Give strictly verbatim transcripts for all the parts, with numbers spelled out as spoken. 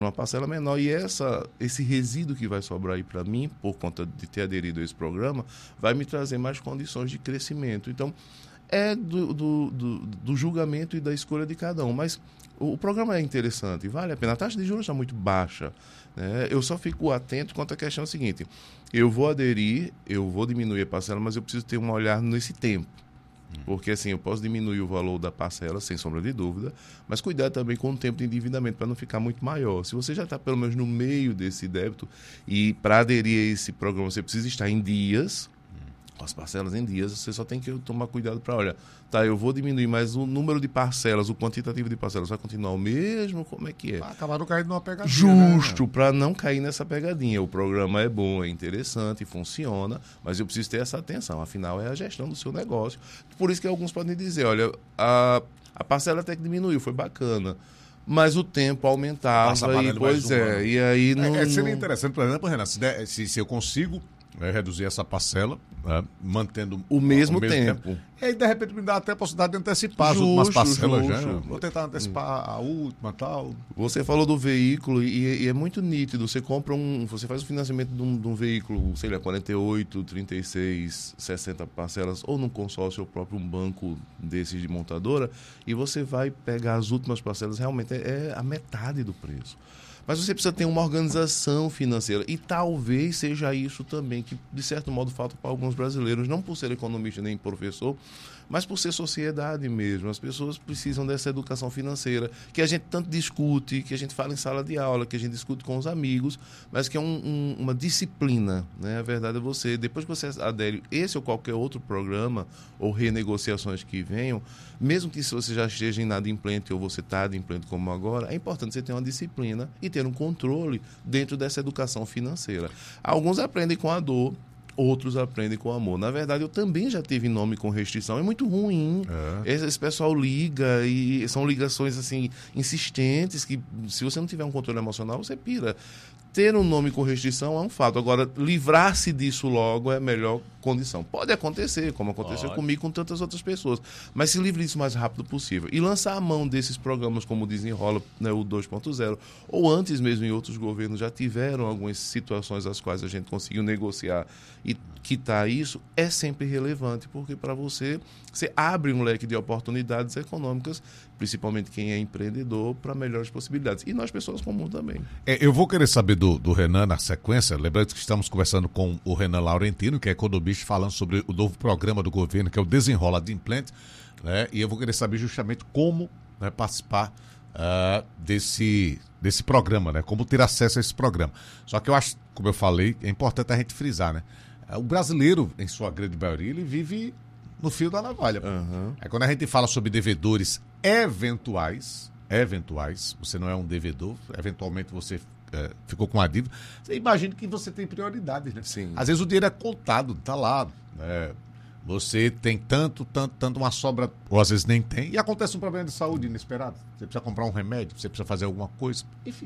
uma parcela menor, e essa, esse resíduo que vai sobrar aí para mim, por conta de ter aderido a esse programa, vai me trazer mais condições de crescimento. Então, é do, do, do, do julgamento e da escolha de cada um, mas o, o programa é interessante, vale a pena. A taxa de juros está muito baixa, né? Eu só fico atento quanto à questão seguinte: eu vou aderir, eu vou diminuir a parcela, mas eu preciso ter um olhar nesse tempo. Porque assim, eu posso diminuir o valor da parcela, sem sombra de dúvida, mas cuidar também com o tempo de endividamento para não ficar muito maior. Se você já está pelo menos no meio desse débito, e para aderir a esse programa você precisa estar em dias, com as parcelas em dias, você só tem que tomar cuidado para, olha, tá, eu vou diminuir, mas o número de parcelas, o quantitativo de parcelas vai continuar o mesmo? Como é que é? Vai acabar não caindo numa pegadinha. Justo, né? para não cair nessa pegadinha. O programa é bom, é interessante, funciona, mas eu preciso ter essa atenção. Afinal, é a gestão do seu negócio. Por isso que alguns podem dizer, olha, a, a parcela até que diminuiu, foi bacana, mas o tempo aumentava, e pois um é, ano. e aí não... É, seria interessante, por exemplo, Renan, se, der, se, se eu consigo... É, reduzir essa parcela, né, mantendo o mesmo, o mesmo tempo. tempo. E aí, de repente, me dá até a possibilidade de antecipar justo, as últimas parcelas. Justo. Já. Vou tentar antecipar hum. a última e tal. Você falou do veículo e, e é muito nítido. Você compra um. Você faz o financiamento de um, de um veículo, sei lá, quarenta e oito, trinta e seis, sessenta parcelas, ou num consórcio ou próprio um banco desses de montadora, e você vai pegar as últimas parcelas, realmente é, é a metade do preço. Mas você precisa ter uma organização financeira. E talvez seja isso também que, de certo modo, falta para alguns brasileiros, não por ser economista nem professor, mas por ser sociedade mesmo. As pessoas precisam dessa educação financeira, que a gente tanto discute, que a gente fala em sala de aula, que a gente discute com os amigos, mas que é um, um, uma disciplina, né? A verdade é você, depois que você adere esse ou qualquer outro programa, ou renegociações que venham, mesmo que se você já esteja inadimplente ou você está adimplente como agora, é importante você ter uma disciplina e ter um controle dentro dessa educação financeira. Alguns aprendem com a dor, outros aprendem com amor. Na verdade, eu também já tive nome com restrição. É muito ruim. É. Esse, esse pessoal liga e são ligações assim insistentes que, se você não tiver um controle emocional, você pira. Ter um nome com restrição é um fato. Agora, livrar-se disso logo é a melhor condição. Pode acontecer, como aconteceu Pode. comigo e com tantas outras pessoas. Mas se livre disso o mais rápido possível. E lançar a mão desses programas como o Desenrola, né, o dois ponto zero, ou antes mesmo em outros governos já tiveram algumas situações às quais a gente conseguiu negociar e quitar isso, é sempre relevante, porque para você, você abre um leque de oportunidades econômicas, principalmente quem é empreendedor, para melhores possibilidades. E nós, pessoas comuns também. É, eu vou querer saber do, do Renan na sequência, lembrando que estamos conversando com o Renan Laurentino, que é economista, falando sobre o novo programa do governo, que é o Desenrola Adimplente, né? E eu vou querer saber justamente como, né, participar uh, desse, desse programa, né? Como ter acesso a esse programa. Só que eu acho, como eu falei, é importante a gente frisar, né? O brasileiro, em sua grande maioria, ele vive no fio da navalha. Uhum. Aí quando a gente fala sobre devedores eventuais, eventuais, você não é um devedor, eventualmente você é, ficou com uma dívida, você imagina que você tem prioridades, né? Sim. Às vezes o dinheiro é contado, tá lá, né? Você tem tanto, tanto, tanto uma sobra, ou às vezes nem tem, e acontece um problema de saúde inesperado. Você precisa comprar um remédio, você precisa fazer alguma coisa, enfim.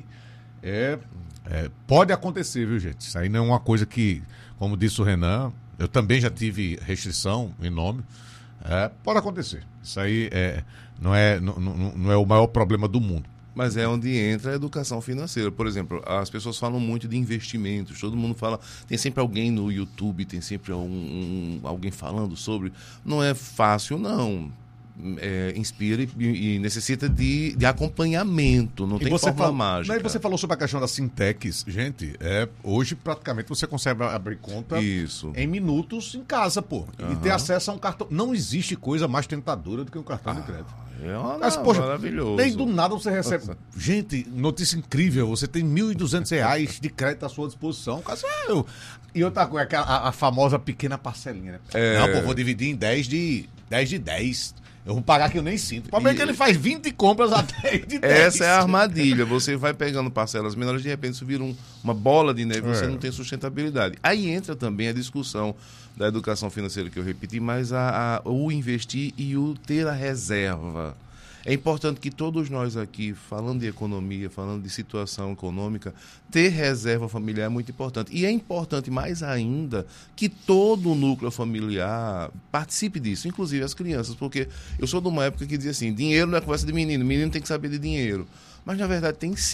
É, é, pode acontecer, viu, gente? Isso aí não é uma coisa que, como disse o Renan, eu também já tive restrição em nome. É, pode acontecer. Isso aí é, não, é, não, não, não é o maior problema do mundo. Mas é onde entra a educação financeira. Por exemplo, as pessoas falam muito de investimentos. Todo mundo fala... Tem sempre alguém no YouTube, tem sempre um, um, alguém falando sobre... Não é fácil, não. É, inspira e, e necessita de, de acompanhamento, não e tem você fórmula fala, mágica. Aí você falou sobre a questão das fintechs. Gente, é, hoje praticamente você consegue abrir conta Isso. em minutos em casa, pô. Uhum. E ter acesso a um cartão. Não existe coisa mais tentadora do que um cartão ah, de crédito. É uma, Mas, poxa, maravilhoso. Nem do nada você recebe. Gente, notícia incrível, você tem mil e duzentos reais de crédito à sua disposição. Eu... E outra coisa, a, a famosa pequena parcelinha, né? É... Não, pô, vou dividir em dez de dez. Eu vou pagar que eu nem sinto. O problema é que ele faz vinte compras até de dez. Essa é a armadilha. Você vai pegando parcelas menores, de repente isso vira um, uma bola de neve, é. Você não tem sustentabilidade. Aí entra também a discussão da educação financeira que eu repeti, mas a, a, o investir e o ter a reserva. É importante que todos nós aqui, falando de economia, falando de situação econômica, ter reserva familiar é muito importante. E é importante mais ainda que todo o núcleo familiar participe disso, inclusive as crianças, porque eu sou de uma época que dizia assim, dinheiro não é conversa de menino, menino tem que saber de dinheiro. Mas, na verdade, tem sim.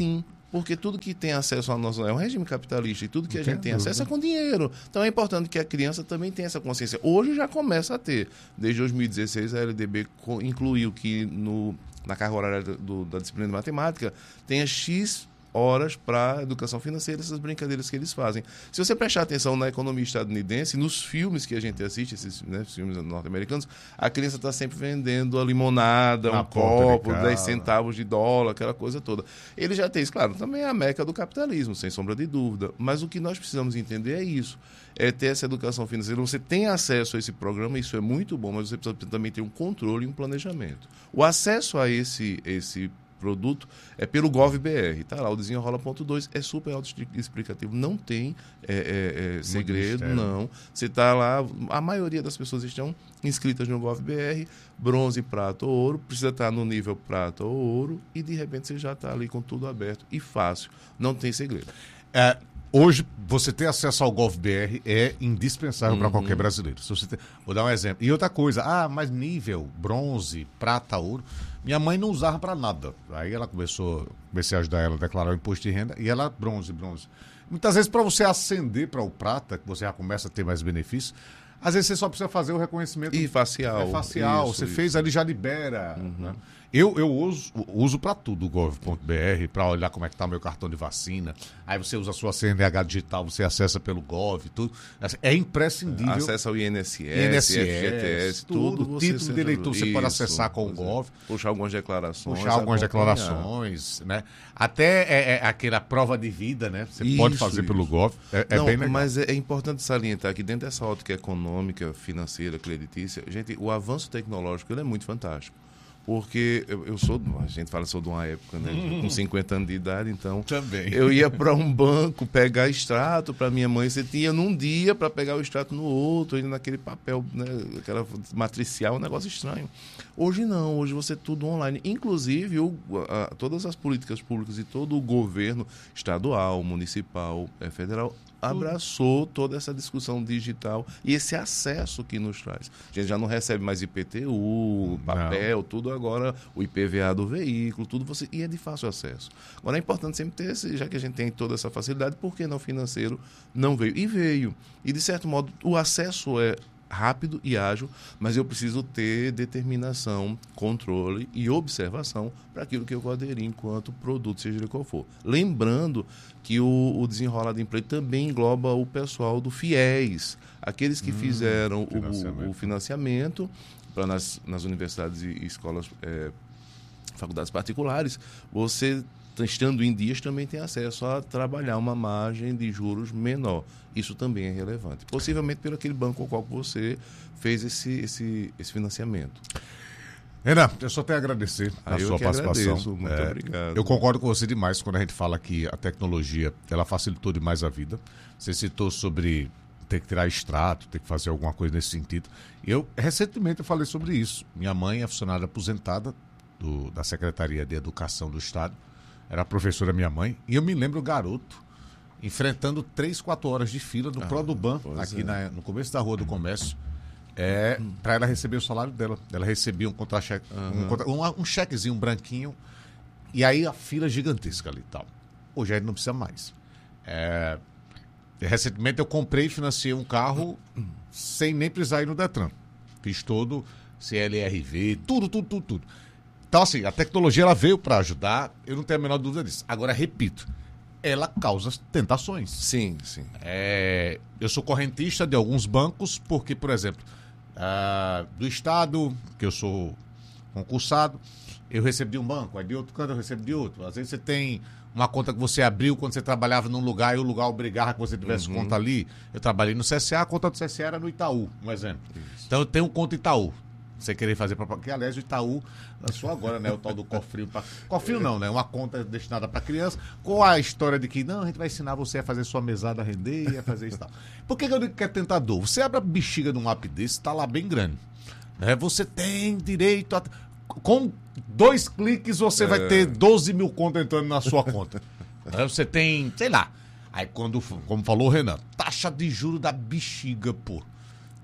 Porque tudo que tem acesso ao nosso... É um regime capitalista e tudo que Não a gente tem acesso é com dinheiro. Então é importante que a criança também tenha essa consciência. Hoje já começa a ter. Desde dois mil e dezesseis a L D B incluiu que no, na carga horária do, da disciplina de matemática tenha X horas para educação financeira, essas brincadeiras que eles fazem. Se você prestar atenção na economia estadunidense, nos filmes que a gente assiste, esses, né, filmes norte-americanos, a criança está sempre vendendo a limonada, Na um copo, de dez centavos de dólar, aquela coisa toda. Ele já tem isso, claro, também é a meca do capitalismo, sem sombra de dúvida. Mas o que nós precisamos entender é isso, é ter essa educação financeira. Você tem acesso a esse programa, isso é muito bom, mas você precisa também ter um controle e um planejamento. O acesso a esse, esse produto é pelo GovBR, tá lá, o desenrola ponto dois, é super autoexplicativo, não tem é, é, é, segredo, não. Você está lá, a maioria das pessoas estão inscritas no GovBR, bronze, prata ou ouro, precisa estar no nível prata ou ouro e de repente você já está ali com tudo aberto e fácil, não tem segredo. É, hoje, você ter acesso ao GovBR é indispensável Uhum. para qualquer brasileiro. Se você ter... Vou dar um exemplo. E outra coisa, ah, mas nível bronze, prata, ouro, minha mãe não usava para nada. Aí ela começou, comecei a ajudar ela a declarar o imposto de renda e ela, bronze, bronze. Muitas vezes, para você ascender para o prata, que você já começa a ter mais benefícios, às vezes você só precisa fazer o reconhecimento. E facial. É facial, isso, você isso. fez ali, já libera. Uhum. Né? Eu, eu uso, uso para tudo o gov ponto br, para olhar como é que está meu cartão de vacina. Aí você usa a sua C N H digital, você acessa pelo Gov, tudo. É imprescindível. Acessa o I N S S, I N S S, F G T S, tudo. tudo título de eleitor você pode acessar com o Gov. Puxar algumas declarações. Puxar algumas acompanhar. declarações, né? Até é, é aquela prova de vida, né? Você Isso, pode fazer isso. pelo Gov. É, é Não, bem legal. mas é, é importante salientar que dentro dessa ótica econômica, financeira, creditícia, gente, o avanço tecnológico ele é muito fantástico. Porque eu, eu sou, a gente fala sou de uma época, né, com cinquenta anos de idade, então Também. eu ia para um banco pegar extrato para minha mãe, você tinha num dia para pegar o extrato no outro, ainda naquele papel, né, aquela matricial, um negócio estranho. Hoje não, hoje você tudo online, inclusive o, a, todas as políticas públicas e todo o governo estadual, municipal, é, federal abraçou toda essa discussão digital e esse acesso que nos traz. A gente já não recebe mais I P T U, papel, não. Tudo agora, o I P V A do veículo, tudo você... E é de fácil acesso. Agora é importante sempre ter esse, já que a gente tem toda essa facilidade, por que não financeiro não veio? E veio. E, de certo modo, o acesso é rápido e ágil, mas eu preciso ter determinação, controle e observação para aquilo que eu vou aderir enquanto produto, seja ele qual for. Lembrando que o, o Desenrola de Emprego também engloba o pessoal do FIES, aqueles que hum, fizeram financiamento. O, o financiamento para nas, nas universidades e escolas, é, faculdades particulares, você estando em dias também tem acesso a trabalhar uma margem de juros menor. Isso também é relevante. Possivelmente pelo aquele banco ao qual você fez esse, esse, esse financiamento. Renan, eu só tenho a agradecer ah, a sua participação. Agradeço. Muito é, obrigado. Eu concordo com você demais quando a gente fala que a tecnologia ela facilitou demais a vida. Você citou sobre ter que tirar extrato, ter que fazer alguma coisa nesse sentido. Eu, recentemente, eu falei sobre isso. Minha mãe é funcionária aposentada do, da Secretaria de Educação do Estado. Era a professora minha mãe. E eu me lembro garoto enfrentando três, quatro horas de fila no ah, Produban, aqui é. na, no começo da Rua do Comércio, é, hum. para ela receber o salário dela. Ela recebia um, contra-cheque, uhum. um, contra, um, um chequezinho branquinho, e aí a fila gigantesca ali e tal. Hoje a gente não precisa mais. É, recentemente eu comprei e financiei um carro sem nem precisar ir no Detran. Fiz todo C L R V, tudo, tudo, tudo, tudo. Então, assim, a tecnologia ela veio para ajudar, eu não tenho a menor dúvida disso. Agora, repito, ela causa tentações. Sim, sim. É, eu sou correntista de alguns bancos, porque, por exemplo, uh, do Estado, que eu sou concursado, eu recebo de um banco, aí de outro canto eu recebo de outro. Às vezes você tem uma conta que você abriu quando você trabalhava num lugar e o lugar obrigava que você tivesse uhum. conta ali. Eu trabalhei no C S A, a conta do C S A era no Itaú, um exemplo. Isso. Então eu tenho conta Itaú. Você querer fazer para que aliás o Itaú lançou agora, né, o tal do cofrinho para cofrinho não, né, uma conta destinada para criança, com a história de que não, a gente vai ensinar você a fazer sua mesada render e a fazer isso e tal. Por que, que eu digo que é tentador? Você abre a bexiga de um app desse, está lá bem grande, né? Você tem direito a com dois cliques você é. vai ter doze mil contas entrando na sua conta. Né? Você tem, sei lá. Aí quando, como falou o Renan, taxa de juros da bexiga, pô.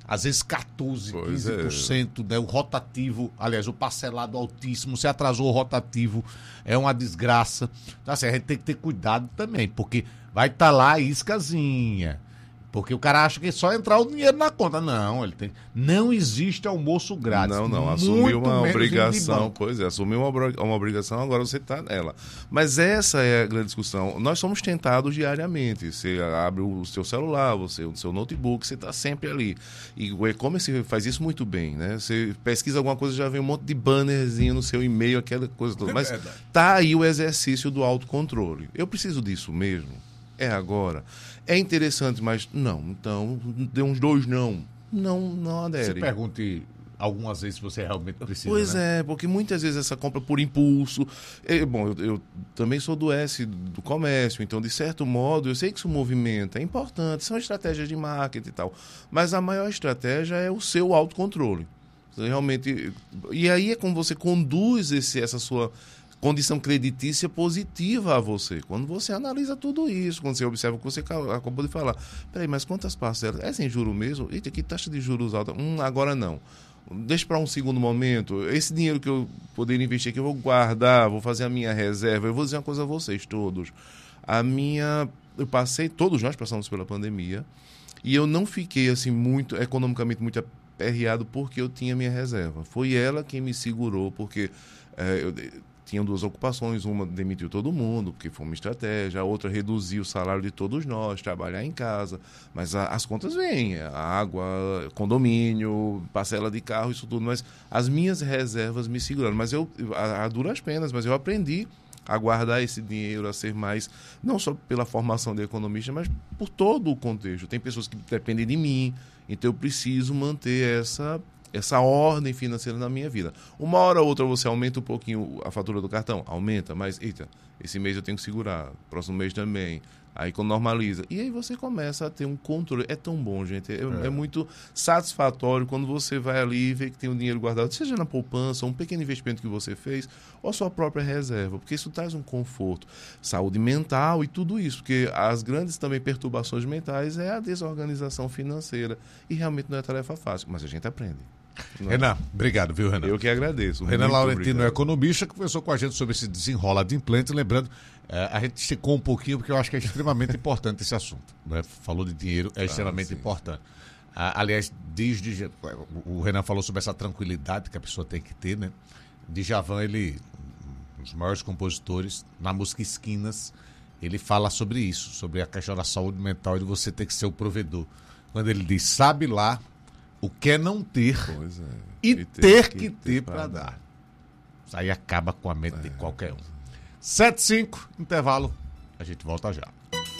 às vezes quatorze por cento, Pois quinze por cento, né? O rotativo, aliás, o parcelado altíssimo, se atrasou o rotativo, é uma desgraça. Então, assim, a gente tem que ter cuidado também, porque vai estar lá a iscazinha. Porque o cara acha que é só entrar o dinheiro na conta. Não, ele tem. Não existe almoço grátis. Não, não. Assumir uma obrigação. Pois é, assumir uma, uma obrigação, agora você está nela. Mas essa é a grande discussão. Nós somos tentados diariamente. Você abre o seu celular, você, o seu notebook, você está sempre ali. E o e-commerce faz isso muito bem, né? Você pesquisa alguma coisa, já vem um monte de bannerzinho no seu e-mail, aquela coisa toda. Mas tá aí o exercício do autocontrole. Eu preciso disso mesmo. É agora. É interessante, mas não. Então, dê uns dois não. Não, não adere. Você pergunte algumas vezes se você realmente precisa, Pois né? é, porque muitas vezes essa compra por impulso... É, bom, eu, eu também sou do S, do comércio, então, de certo modo, eu sei que isso movimenta, é importante, são estratégias de marketing e tal, mas a maior estratégia é o seu autocontrole. Você realmente... E aí é como você conduz esse, essa sua... condição creditícia positiva a você. Quando você analisa tudo isso, quando você observa o que você acabou de falar. Peraí, mas quantas parcelas? É sem juro mesmo? Eita, que taxa de juros alta? Hum, agora não. Deixa para um segundo momento. Esse dinheiro que eu poderia investir aqui, eu vou guardar, vou fazer a minha reserva. Eu vou dizer uma coisa a vocês todos. A minha... Eu passei, todos nós passamos pela pandemia, e eu não fiquei assim muito, economicamente muito aperreado porque eu tinha minha reserva. Foi ela quem me segurou, porque é, eu... tinham duas ocupações, uma demitiu todo mundo, porque foi uma estratégia, a outra reduziu o salário de todos nós, trabalhar em casa, mas a, as contas vêm, a água, condomínio, parcela de carro, isso tudo, mas as minhas reservas me seguraram, mas eu, a, a duras penas, mas eu aprendi a guardar esse dinheiro, a ser mais, não só pela formação de economista, mas por todo o contexto. Tem pessoas que dependem de mim, então eu preciso manter essa... essa ordem financeira na minha vida. Uma hora ou outra você aumenta um pouquinho a fatura do cartão, aumenta, mas, eita, esse mês eu tenho que segurar, próximo mês também. Aí quando normaliza. E aí você começa a ter um controle. É tão bom, gente. É, é. é muito satisfatório quando você vai ali e vê que tem um dinheiro guardado, seja na poupança, um pequeno investimento que você fez, ou a sua própria reserva, porque isso traz um conforto, saúde mental e tudo isso, porque as grandes também perturbações mentais é a desorganização financeira. E realmente não é tarefa fácil, mas a gente aprende. Não. Renan, obrigado, viu, Renan? Eu que agradeço. Renan Laurentino é economista, que conversou com a gente sobre esse desenrola de implantes. Lembrando, é, a gente esticou um pouquinho, porque eu acho que é extremamente importante esse assunto. Né? Falou de dinheiro, é extremamente ah, importante. Ah, aliás, desde o Renan falou sobre essa tranquilidade que a pessoa tem que ter, né? Djavan, ele, um dos maiores compositores, na música Esquinas, ele fala sobre isso, sobre a questão da saúde mental e de você ter que ser o provedor. Quando ele diz, sabe lá o que é não ter pois é. e, e ter, ter que, que ter para dar. dar. Isso aí acaba com a mente é. de qualquer um. sete e cinco, intervalo. A gente volta já.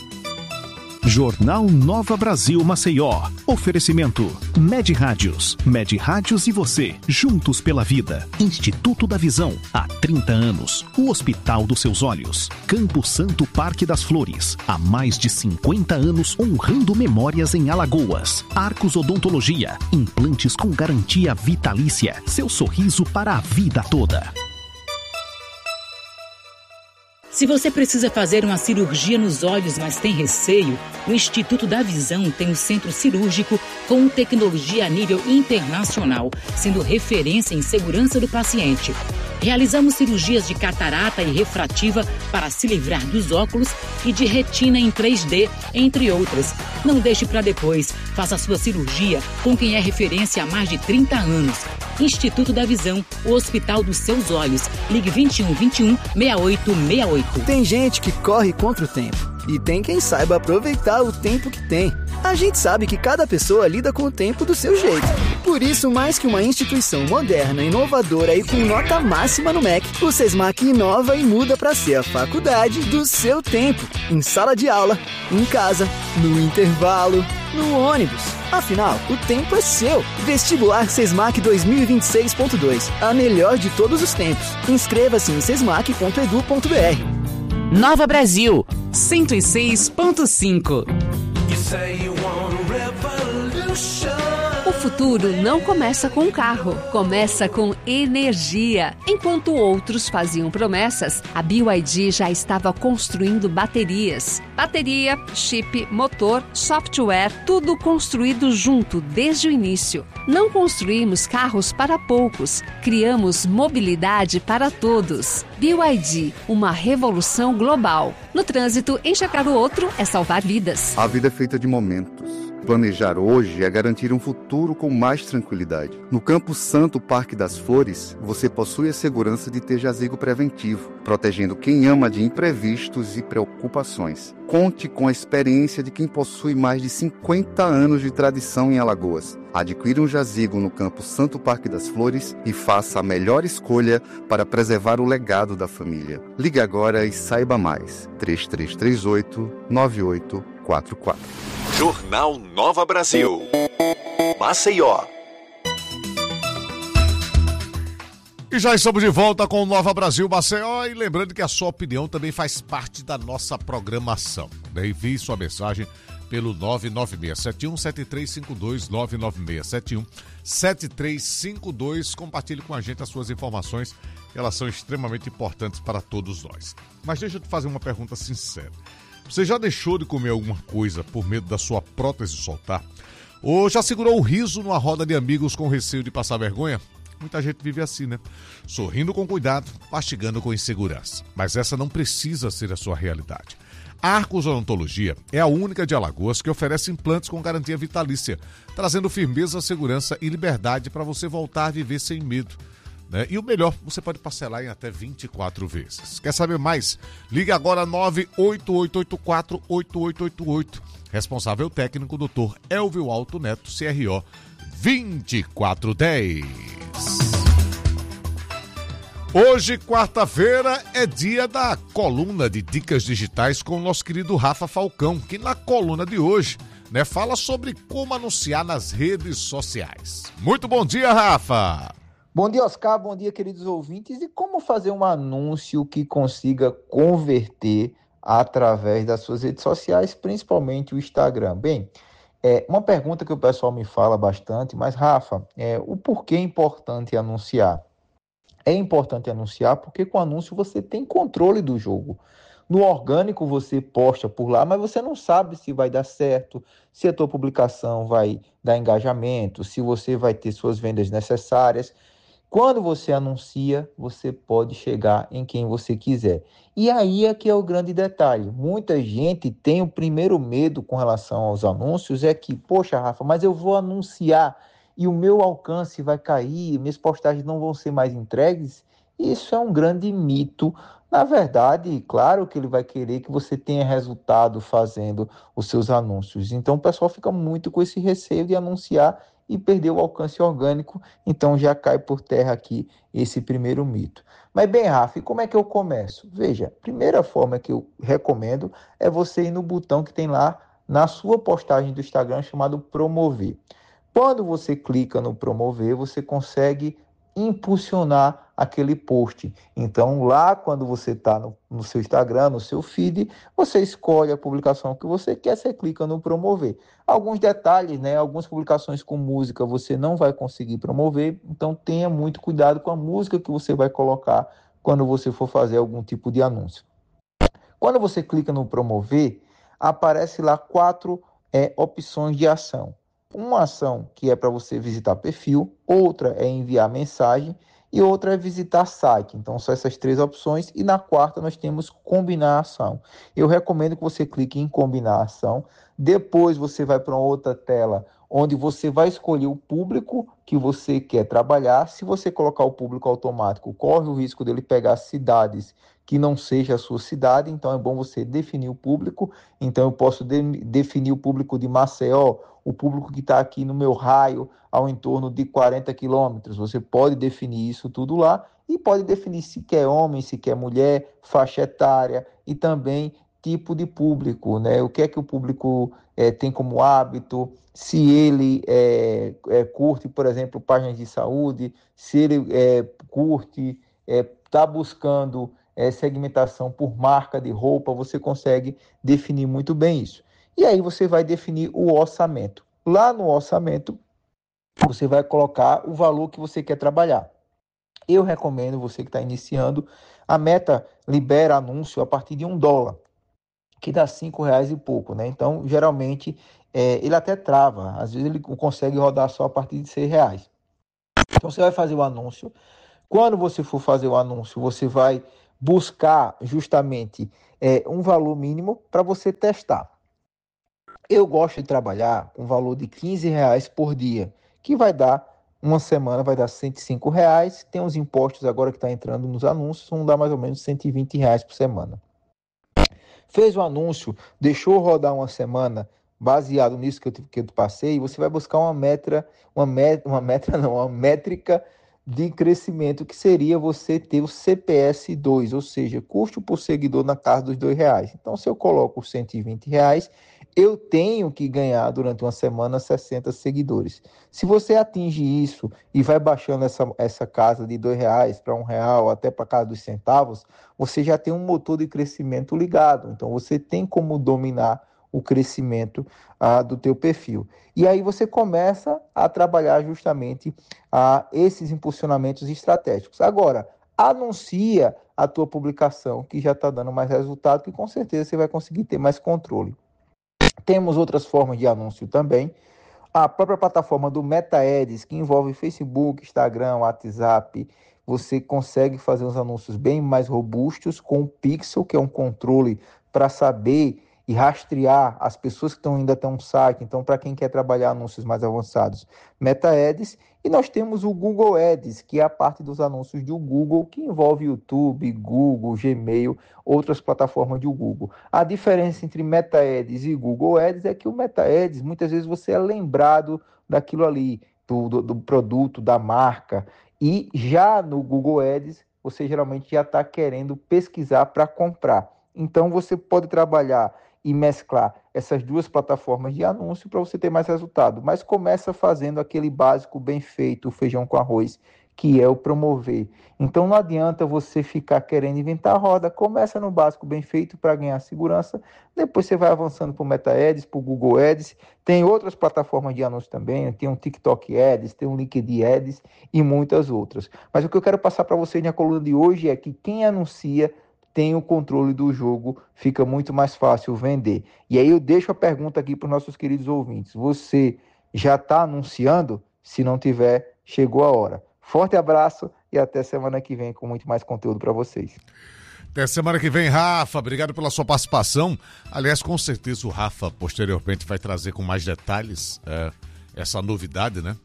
Jornal Nova Brasil Maceió. Oferecimento Med Rádios. Med Rádios e você, juntos pela vida. Instituto da Visão, há trinta anos. O Hospital dos Seus Olhos. Campo Santo Parque das Flores, há mais de cinquenta anos honrando memórias em Alagoas. Arcos Odontologia, implantes com garantia vitalícia. Seu sorriso para a vida toda. Se você precisa fazer uma cirurgia nos olhos, mas tem receio, o Instituto da Visão tem um centro cirúrgico com tecnologia a nível internacional, sendo referência em segurança do paciente. Realizamos cirurgias de catarata e refrativa para se livrar dos óculos e de retina em três D, entre outras. Não deixe para depois. Faça a sua cirurgia com quem é referência há mais de trinta anos. Instituto da Visão, o Hospital dos Seus Olhos. Ligue vinte e um, vinte e um, sessenta e oito sessenta e oito. Tem gente que corre contra o tempo. E tem quem saiba aproveitar o tempo que tem. A gente sabe que cada pessoa lida com o tempo do seu jeito. Por isso, mais que uma instituição moderna, inovadora e com nota máxima no M E C, o SESMAC inova e muda para ser a faculdade do seu tempo. Em sala de aula, em casa, no intervalo, no ônibus. Afinal, o tempo é seu. Vestibular SESMAC dois mil e vinte e seis ponto dois. A melhor de todos os tempos. Inscreva-se em sesmac ponto edu ponto br. Nova Brasil, cento e seis ponto cinco. futuro não começa com um carro, começa com energia. Enquanto outros faziam promessas, a B Y D já estava construindo baterias. Bateria, chip, motor, software, tudo construído junto desde o início. Não construímos carros para poucos, criamos mobilidade para todos. B Y D, uma revolução global. No trânsito, enxergar o outro é salvar vidas. A vida é feita de momentos. Planejar hoje é garantir um futuro com mais tranquilidade. No Campo Santo Parque das Flores, você possui a segurança de ter jazigo preventivo, protegendo quem ama de imprevistos e preocupações. Conte com a experiência de quem possui mais de cinquenta anos de tradição em Alagoas. Adquira um jazigo no Campo Santo Parque das Flores e faça a melhor escolha para preservar o legado da família. Ligue agora e saiba mais. três três três oito, nove oito quatro quatro. Jornal Nova Brasil. Maceió. E já estamos de volta com o Nova Brasil Maceió, e lembrando que a sua opinião também faz parte da nossa programação. Envie sua mensagem pelo nove nove seis sete um sete três cinco dois, nove nove seis sete um sete três cinco dois. Compartilhe com a gente as suas informações, que elas são extremamente importantes para todos nós. Mas deixa eu te fazer uma pergunta sincera. Você já deixou de comer alguma coisa por medo da sua prótese soltar? Ou já segurou o riso numa roda de amigos com receio de passar vergonha? Muita gente vive assim, né? Sorrindo com cuidado, mastigando com insegurança. Mas essa não precisa ser a sua realidade. A Arcos Odontologia é a única de Alagoas que oferece implantes com garantia vitalícia, trazendo firmeza, segurança e liberdade para você voltar a viver sem medo. Né? E o melhor, você pode parcelar em até vinte e quatro vezes. Quer saber mais? Ligue agora nove oito oito oito quatro, oito oito oito oito. Responsável técnico, doutor Elvio Alto Neto, C R O vinte e quatro dez. Hoje, quarta-feira, é dia da coluna de dicas digitais com o nosso querido Rafa Falcão, que na coluna de hoje, né, fala sobre como anunciar nas redes sociais. Muito bom dia, Rafa! Bom dia, Oscar. Bom dia, queridos ouvintes. E como fazer um anúncio que consiga converter através das suas redes sociais, principalmente o Instagram? Bem, é uma pergunta que o pessoal me fala bastante, mas, Rafa, é, o porquê é importante anunciar? É importante anunciar porque com anúncio você tem controle do jogo. No orgânico você posta por lá, mas você não sabe se vai dar certo, se a tua publicação vai dar engajamento, se você vai ter suas vendas necessárias. Quando você anuncia, você pode chegar em quem você quiser. E aí é que é o grande detalhe. Muita gente tem o primeiro medo com relação aos anúncios, é que, poxa, Rafa, mas eu vou anunciar e o meu alcance vai cair, minhas postagens não vão ser mais entregues. Isso é um grande mito. Na verdade, claro que ele vai querer que você tenha resultado fazendo os seus anúncios. Então o pessoal fica muito com esse receio de anunciar e perder o alcance orgânico, então já cai por terra aqui esse primeiro mito. Mas bem, Rafa, e como é que eu começo? Veja, a primeira forma que eu recomendo é você ir no botão que tem lá na sua postagem do Instagram chamado promover. Quando você clica no promover, você consegue impulsionar aquele post. Então lá quando você está no, no seu Instagram, no seu feed, você escolhe a publicação que você quer, você clica no promover. Alguns detalhes, né? Algumas publicações com música você não vai conseguir promover, então tenha muito cuidado com a música que você vai colocar quando você for fazer algum tipo de anúncio. Quando você clica no promover, aparece lá quatro é, opções de ação. Uma ação que é para você visitar perfil, outra é enviar mensagem e outra é visitar site. Então são essas três opções, e na quarta nós temos combinar ação. Eu recomendo que você clique em combinar ação, depois você vai para uma outra tela onde você vai escolher o público que você quer trabalhar. Se você colocar o público automático, corre o risco dele pegar cidades que não seja a sua cidade, então é bom você definir o público. Então eu posso de- definir o público de Maceió, o público que está aqui no meu raio, ao entorno de quarenta quilômetros. Você pode definir isso tudo lá e pode definir se quer homem, se quer mulher, faixa etária e também tipo de público, né? O que é que o público é, tem como hábito, se ele é, é, curte, por exemplo, páginas de saúde, se ele é, curte, está é, buscando é, segmentação por marca de roupa, você consegue definir muito bem isso. E aí você vai definir o orçamento. Lá no orçamento, você vai colocar o valor que você quer trabalhar. Eu recomendo, você que está iniciando, a Meta libera anúncio a partir de um dólar, que dá cinco reais e pouco, né? Então, geralmente, é, ele até trava. Às vezes ele consegue rodar só a partir de seis reais. Então, você vai fazer o anúncio. Quando você for fazer o anúncio, você vai buscar justamente é, um valor mínimo para você testar. Eu gosto de trabalhar com um valor de quinze reais por dia, que vai dar, uma semana vai dar cento e cinco reais. Tem os impostos agora que está entrando nos anúncios, vão dar mais ou menos cento e vinte reais por semana. Fez o anúncio, deixou rodar uma semana, baseado nisso que eu, que eu passei, você vai buscar uma metra, uma, met, uma metra não, uma métrica de crescimento, que seria você ter o C P S dois, ou seja, custo por seguidor na casa dos dois reais. Então, se eu coloco cento e vinte reais, eu tenho que ganhar durante uma semana sessenta seguidores. Se você atinge isso e vai baixando essa, essa casa de dois reais para um real, até para a casa dos centavos, você já tem um motor de crescimento ligado. Então, você tem como dominar o crescimento ah, do teu perfil. E aí você começa a trabalhar justamente ah, esses impulsionamentos estratégicos. Agora, anuncia a tua publicação, que já está dando mais resultado, que com certeza você vai conseguir ter mais controle. Temos outras formas de anúncio também. A própria plataforma do Meta Ads, que envolve Facebook, Instagram, WhatsApp, você consegue fazer uns anúncios bem mais robustos com o Pixel, que é um controle para saber e rastrear as pessoas que estão ainda até um site. Então, para quem quer trabalhar anúncios mais avançados, Meta Ads. E nós temos o Google Ads, que é a parte dos anúncios do Google, que envolve YouTube, Google, Gmail, outras plataformas do Google. A diferença entre Meta Ads e Google Ads é que o Meta Ads, muitas vezes você é lembrado daquilo ali, do, do, do produto, da marca. E já no Google Ads, você geralmente já está querendo pesquisar para comprar. Então, você pode trabalhar e mesclar essas duas plataformas de anúncio para você ter mais resultado. Mas começa fazendo aquele básico bem feito, o feijão com arroz, que é o promover. Então não adianta você ficar querendo inventar a roda. Começa no básico bem feito para ganhar segurança. Depois você vai avançando para o Meta Ads, para o Google Ads. Tem outras plataformas de anúncio também. Tem um TikTok Ads, tem um LinkedIn Ads e muitas outras. Mas o que eu quero passar para vocês na coluna de hoje é que quem anuncia tem o controle do jogo, fica muito mais fácil vender. E aí eu deixo a pergunta aqui para os nossos queridos ouvintes. Você já está anunciando? Se não tiver, chegou a hora. Forte abraço e até semana que vem com muito mais conteúdo para vocês. Até semana que vem, Rafa. Obrigado pela sua participação. Aliás, com certeza o Rafa posteriormente vai trazer com mais detalhes é, essa novidade, né?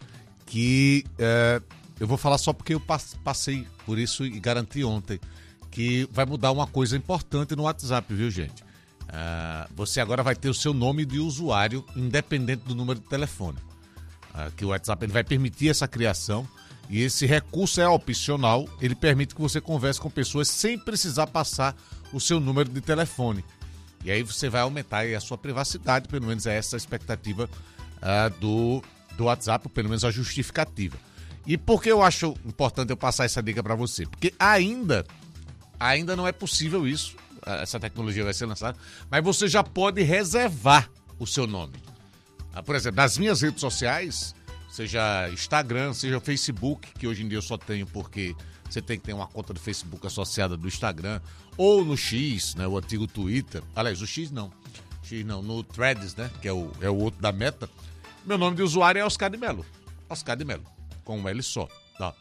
Que é, eu vou falar só porque eu passei por isso e garanti ontem que vai mudar uma coisa importante no WhatsApp, viu, gente? Uh, você agora vai ter o seu nome de usuário, independente do número de telefone. Uh, que o WhatsApp ele vai permitir essa criação e esse recurso é opcional, ele permite que você converse com pessoas sem precisar passar o seu número de telefone. E aí você vai aumentar aí a sua privacidade, pelo menos é essa a expectativa uh, do, do WhatsApp, pelo menos a justificativa. E por que eu acho importante eu passar essa dica para você? Porque ainda... Ainda não é possível isso, essa tecnologia vai ser lançada, mas você já pode reservar o seu nome. Por exemplo, nas minhas redes sociais, seja Instagram, seja Facebook, que hoje em dia eu só tenho porque você tem que ter uma conta do Facebook associada do Instagram, ou no X, né, o antigo Twitter, aliás, o X não, X não, no Threads, né, que é o, é o outro da Meta, meu nome de usuário é Oscar de Melo, Oscar de Melo, com um L só, tá?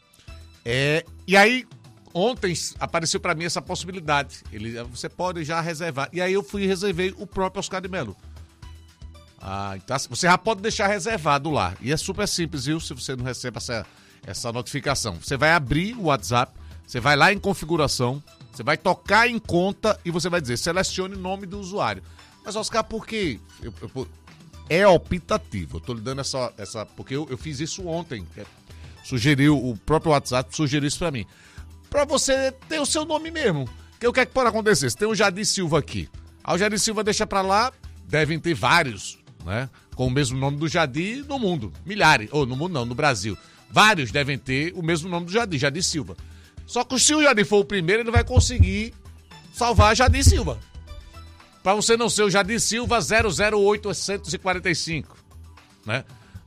É, e aí, ontem apareceu para mim essa possibilidade. Ele, você pode já reservar. E aí eu fui e reservei o próprio Oscar de Melo. Ah, então você já pode deixar reservado lá. E é super simples, viu? Se você não recebe essa, essa notificação. Você vai abrir o WhatsApp, você vai lá em configuração, você vai tocar em conta e você vai dizer, selecione o nome do usuário. Mas, Oscar, por quê? Eu, eu, é optativo. Eu tô lhe dando essa... essa porque eu, eu fiz isso ontem. Sugeriu, o próprio WhatsApp sugeriu isso para mim. Pra você ter o seu nome mesmo. Que o que é que pode acontecer? Você tem o Jadir Silva aqui. Aí o Jadir Silva deixa pra lá, devem ter vários, né? Com o mesmo nome do Jadir no mundo. Milhares. Ou no mundo não, no Brasil. Vários devem ter o mesmo nome do Jadir, Jadir Silva. Só que se o Jadir for o primeiro, ele vai conseguir salvar Jadir Silva. Pra você não ser o Jadir Silva zero zero oito oito quatro cinco, né?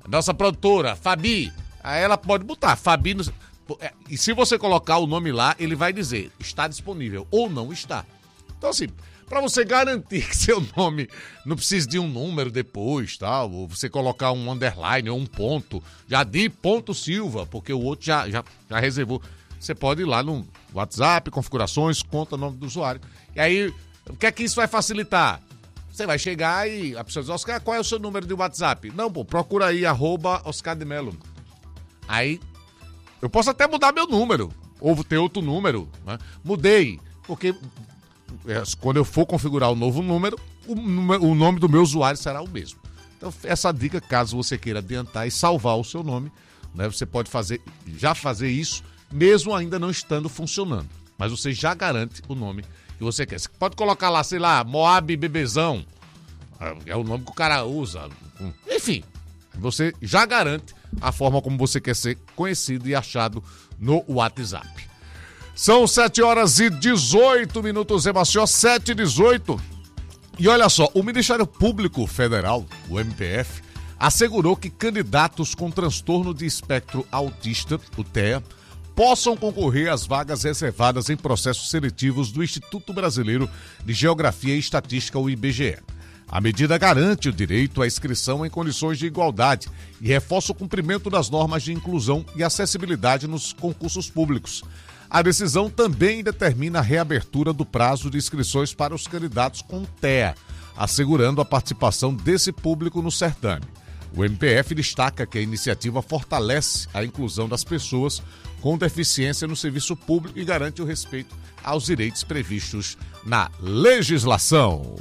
nossa produtora, Fabi, aí ela pode botar Fabi, no... e se você colocar o nome lá, ele vai dizer, está disponível ou não está. Então assim, para você garantir que seu nome não precise de um número depois, tal, ou você colocar um underline ou um ponto, já de ponto Silva, porque o outro já, já, já reservou. Você pode ir lá no WhatsApp, configurações, conta o nome do usuário. E aí, o que é que isso vai facilitar? Você vai chegar e a pessoa diz, Oscar, qual é o seu número de WhatsApp? Não, pô, procura aí, arroba Oscar de Melo. Aí, eu posso até mudar meu número, ou ter outro número, né? Mudei, porque quando eu for configurar o novo número, o, o nome do meu usuário será o mesmo. Então, essa dica, caso você queira adiantar e salvar o seu nome, né, você pode fazer, já fazer isso, mesmo ainda não estando funcionando. Mas você já garante o nome que você quer. Você pode colocar lá, sei lá, Moab Bebezão, é o nome que o cara usa. Enfim, você já garante a forma como você quer ser conhecido e achado no WhatsApp. São sete horas e dezoito minutos, Maceió, sete e dezoito. E olha só, o Ministério Público Federal, o M P F, assegurou que candidatos com transtorno de espectro autista, o T E A, possam concorrer às vagas reservadas em processos seletivos do Instituto Brasileiro de Geografia e Estatística, o I B G E. A medida garante o direito à inscrição em condições de igualdade e reforça o cumprimento das normas de inclusão e acessibilidade nos concursos públicos. A decisão também determina a reabertura do prazo de inscrições para os candidatos com T E A, assegurando a participação desse público no certame. O M P F destaca que a iniciativa fortalece a inclusão das pessoas com deficiência no serviço público e garante o respeito aos direitos previstos na legislação.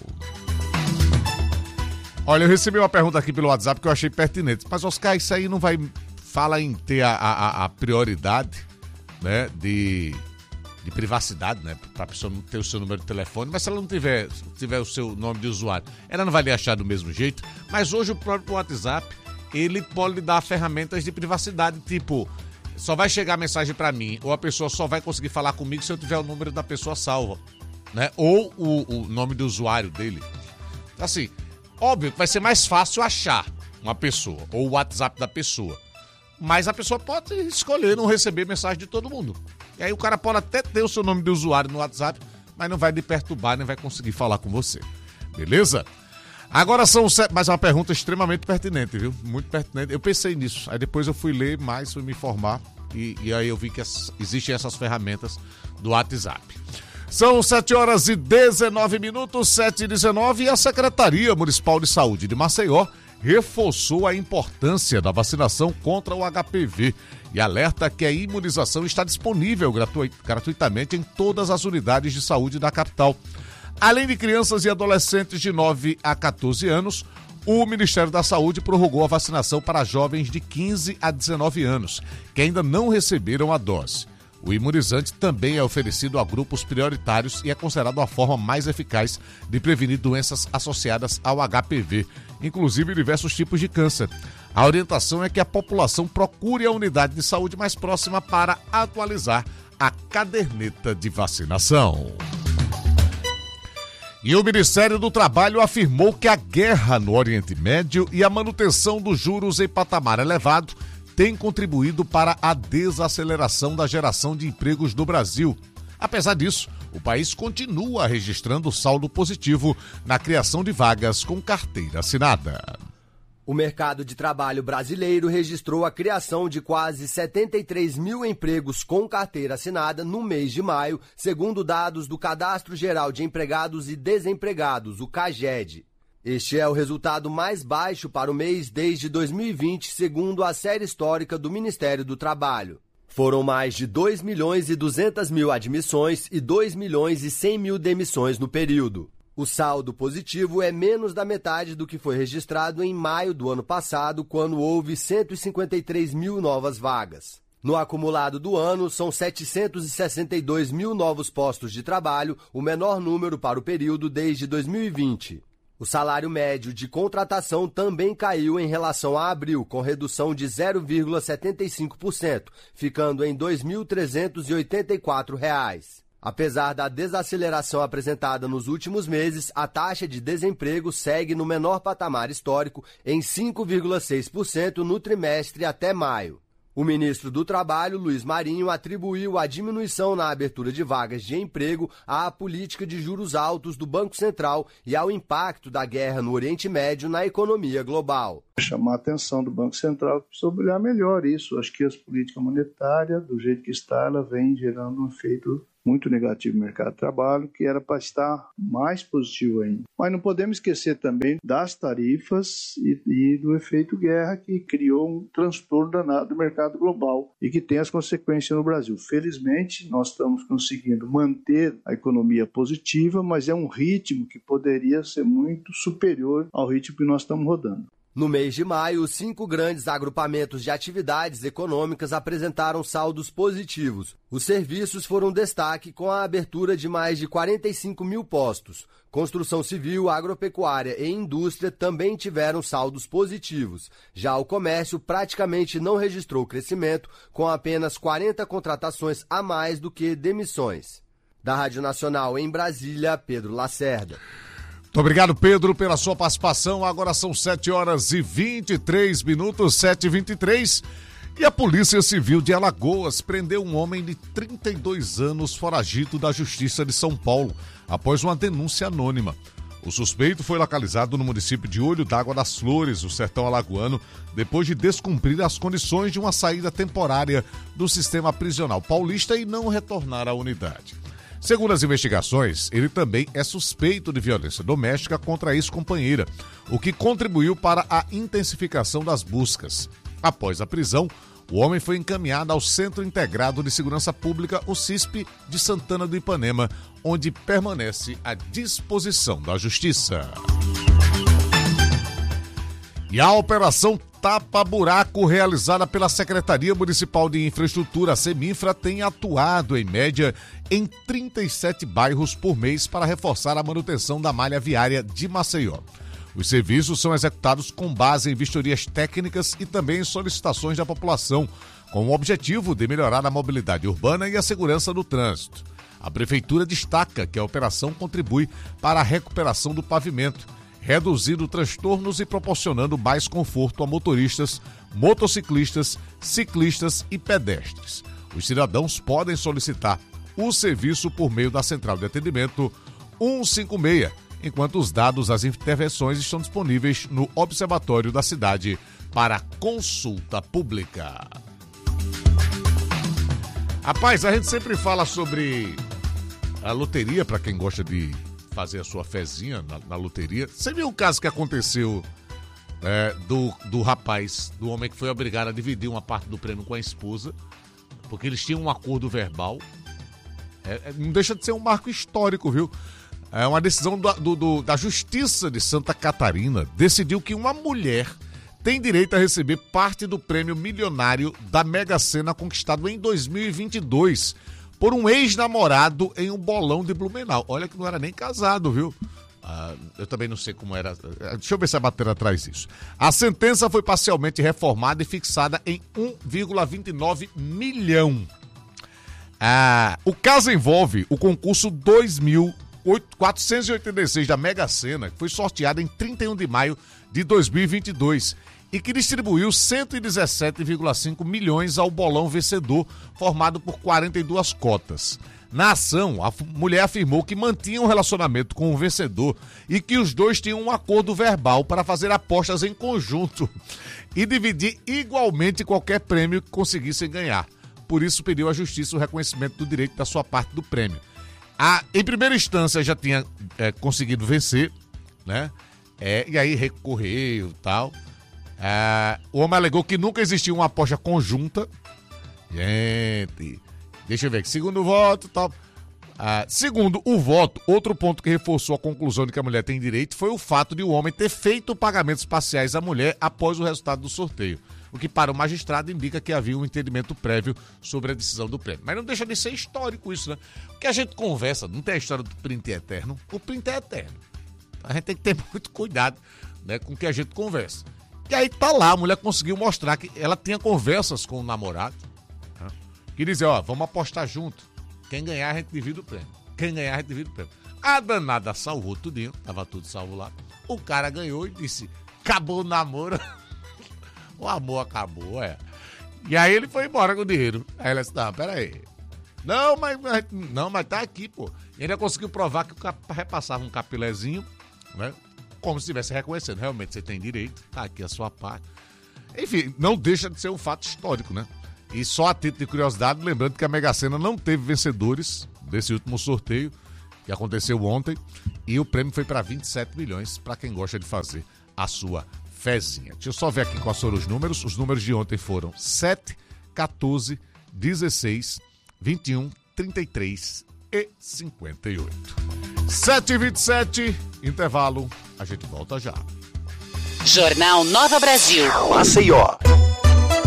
Olha, eu recebi uma pergunta aqui pelo WhatsApp que eu achei pertinente. Mas, Oscar, isso aí não vai... Fala em ter a, a, a prioridade, né, de, de privacidade, né? Para a pessoa não ter o seu número de telefone. Mas se ela não tiver, tiver o seu nome de usuário, ela não vai lhe achar do mesmo jeito. Mas hoje o próprio WhatsApp, ele pode lhe dar ferramentas de privacidade, tipo... Só vai chegar a mensagem para mim, ou a pessoa só vai conseguir falar comigo se eu tiver o número da pessoa salva, né? Ou o, o nome do usuário dele. Assim, óbvio que vai ser mais fácil achar uma pessoa, ou o WhatsApp da pessoa. Mas a pessoa pode escolher não receber mensagem de todo mundo. E aí o cara pode até ter o seu nome de usuário no WhatsApp, mas não vai lhe perturbar, nem vai conseguir falar com você. Beleza? Agora são sete... Mas é uma pergunta extremamente pertinente, viu? Muito pertinente. Eu pensei nisso. Aí depois eu fui ler mais, fui me informar. E, e aí eu vi que as... existem essas ferramentas do WhatsApp. São sete horas e dezenove minutos, sete e dezenove. E a Secretaria Municipal de Saúde de Maceió reforçou a importância da vacinação contra o H P V e alerta que a imunização está disponível gratu... gratuitamente em todas as unidades de saúde da capital. Além de crianças e adolescentes de nove a quatorze anos, o Ministério da Saúde prorrogou a vacinação para jovens de quinze a dezenove anos, que ainda não receberam a dose. O imunizante também é oferecido a grupos prioritários e é considerado a forma mais eficaz de prevenir doenças associadas ao H P V, inclusive diversos tipos de câncer. A orientação é que a população procure a unidade de saúde mais próxima para atualizar a caderneta de vacinação. E o Ministério do Trabalho afirmou que a guerra no Oriente Médio e a manutenção dos juros em patamar elevado têm contribuído para a desaceleração da geração de empregos no Brasil. Apesar disso, o país continua registrando saldo positivo na criação de vagas com carteira assinada. O mercado de trabalho brasileiro registrou a criação de quase setenta e três mil empregos com carteira assinada no mês de maio, segundo dados do Cadastro Geral de Empregados e Desempregados, o CAGED. Este é o resultado mais baixo para o mês desde dois mil e vinte, segundo a série histórica do Ministério do Trabalho. Foram mais de dois milhões e duzentas mil admissões e dois milhões e cem mil demissões no período. O saldo positivo é menos da metade do que foi registrado em maio do ano passado, quando houve cento e cinquenta e três mil novas vagas. No acumulado do ano, são setecentos e sessenta e dois mil novos postos de trabalho, o menor número para o período desde dois mil e vinte. O salário médio de contratação também caiu em relação a abril, com redução de zero vírgula setenta e cinco por cento, ficando em dois mil trezentos e oitenta e quatro reais. Apesar da desaceleração apresentada nos últimos meses, a taxa de desemprego segue no menor patamar histórico, em cinco vírgula seis por cento no trimestre até maio. O ministro do Trabalho, Luiz Marinho, atribuiu a diminuição na abertura de vagas de emprego à política de juros altos do Banco Central e ao impacto da guerra no Oriente Médio na economia global. Chamar a atenção do Banco Central que precisa olhar melhor isso. Acho que as políticas monetárias, do jeito que está, ela vem gerando um efeito muito negativo no mercado de trabalho, que era para estar mais positivo ainda. Mas não podemos esquecer também das tarifas e, e do efeito guerra, que criou um transtorno danado do mercado global e que tem as consequências no Brasil. Felizmente, nós estamos conseguindo manter a economia positiva, mas é um ritmo que poderia ser muito superior ao ritmo que nós estamos rodando. No mês de maio, os cinco grandes agrupamentos de atividades econômicas apresentaram saldos positivos. Os serviços foram destaque com a abertura de mais de quarenta e cinco mil postos. Construção civil, agropecuária e indústria também tiveram saldos positivos. Já o comércio praticamente não registrou crescimento, com apenas quarenta contratações a mais do que demissões. Da Rádio Nacional em Brasília, Pedro Lacerda. Muito obrigado, Pedro, pela sua participação. Agora são sete horas e vinte e três minutos, sete e vinte e três. E a Polícia Civil de Alagoas prendeu um homem de trinta e dois anos foragido da Justiça de São Paulo, após uma denúncia anônima. O suspeito foi localizado no município de Olho d'Água das Flores, no sertão alagoano, depois de descumprir as condições de uma saída temporária do sistema prisional paulista e não retornar à unidade. Segundo as investigações, ele também é suspeito de violência doméstica contra a ex-companheira, o que contribuiu para a intensificação das buscas. Após a prisão, o homem foi encaminhado ao Centro Integrado de Segurança Pública, o CISP, de Santana do Ipanema, onde permanece à disposição da Justiça. E a Operação Tapa Buraco, realizada pela Secretaria Municipal de Infraestrutura, a Seminfra, tem atuado, em média, em trinta e sete bairros por mês para reforçar a manutenção da malha viária de Maceió. Os serviços são executados com base em vistorias técnicas e também em solicitações da população, com o objetivo de melhorar a mobilidade urbana e a segurança do trânsito. A Prefeitura destaca que a operação contribui para a recuperação do pavimento, reduzindo transtornos e proporcionando mais conforto a motoristas, motociclistas, ciclistas e pedestres. Os cidadãos podem solicitar o serviço por meio da Central de Atendimento cento e cinquenta e seis, enquanto os dados das intervenções estão disponíveis no Observatório da Cidade para consulta pública. Rapaz, a gente sempre fala sobre a loteria, para quem gosta de fazer a sua fezinha na, na loteria. Você viu o caso que aconteceu é, do, do rapaz, do homem que foi obrigado a dividir uma parte do prêmio com a esposa, porque eles tinham um acordo verbal. É, é, não deixa de ser um marco histórico, viu? É uma decisão do, do, do, da Justiça de Santa Catarina, decidiu que uma mulher tem direito a receber parte do prêmio milionário da Mega Sena conquistado em dois mil e vinte e dois por um ex-namorado em um bolão de Blumenau. Olha que não era nem casado, viu? Ah, eu também não sei como era. Deixa eu ver se a matéria traz isso. A sentença foi parcialmente reformada e fixada em um vírgula vinte e nove milhão. Ah, o caso envolve o concurso dois mil quatrocentos e oitenta e seis da Mega Sena, que foi sorteado em trinta e um de maio de dois mil e vinte e dois e que distribuiu cento e dezessete vírgula cinco milhões ao bolão vencedor, formado por quarenta e duas cotas. Na ação, a mulher afirmou que mantinha um relacionamento com o vencedor e que os dois tinham um acordo verbal para fazer apostas em conjunto e dividir igualmente qualquer prêmio que conseguissem ganhar. Por isso, pediu à Justiça o reconhecimento do direito da sua parte do prêmio. A, em primeira instância, já tinha é, conseguido vencer, né? É, e aí recorreu e tal. É, o homem alegou que nunca existiu uma aposta conjunta. Gente, deixa eu ver aqui. Segundo o voto e tal. É, segundo o voto, outro ponto que reforçou a conclusão de que a mulher tem direito foi o fato de o homem ter feito pagamentos parciais à mulher após o resultado do sorteio. O que para o magistrado indica que havia um entendimento prévio sobre a decisão do prêmio. Mas não deixa de ser histórico isso, né? Porque a gente conversa, não tem a história do print eterno. O print é eterno. A gente tem que ter muito cuidado, né, com o que a gente conversa. E aí tá lá, a mulher conseguiu mostrar que ela tinha conversas com o namorado, né, que dizia, ó, vamos apostar junto. Quem ganhar, a gente divide o prêmio. Quem ganhar, a gente divide o prêmio. A danada salvou tudinho, tava tudo salvo lá. O cara ganhou e disse, acabou o namoro. O amor acabou, é. E aí ele foi embora com o dinheiro. Aí ela disse, não, peraí. Não, mas, não, mas tá aqui, pô. E ainda conseguiu provar que o cap repassava um capilézinho, né? Como se estivesse reconhecendo. Realmente você tem direito, tá aqui a sua parte. Enfim, não deixa de ser um fato histórico, né? E só a título de curiosidade, lembrando que a Mega Sena não teve vencedores desse último sorteio, que aconteceu ontem, e o prêmio foi para vinte e sete milhões, para quem gosta de fazer a sua fezinha. Deixa eu só ver aqui quais foram os números. Os números de ontem foram sete, quatorze, dezesseis, vinte e um, trinta e três e cinquenta e oito. sete e vinte e sete, intervalo, a gente volta já. Jornal Nova Brasil. Maceió.